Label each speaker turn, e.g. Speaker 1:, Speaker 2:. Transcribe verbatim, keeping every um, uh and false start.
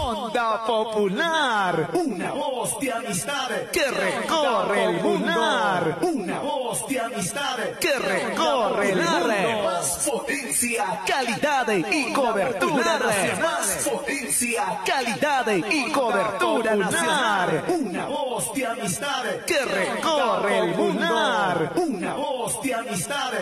Speaker 1: Onda Popular,
Speaker 2: una voz de amistad
Speaker 1: que recorre el mundo.
Speaker 2: Una voz de amistad
Speaker 1: que recorre el mundo.
Speaker 2: Más potencia,
Speaker 1: Calidad y cobertura nacional.
Speaker 2: más potencia,
Speaker 1: Calidad y cobertura nacional.
Speaker 2: una voz de amistad
Speaker 1: que recorre el mundo.
Speaker 2: Una voz de amistad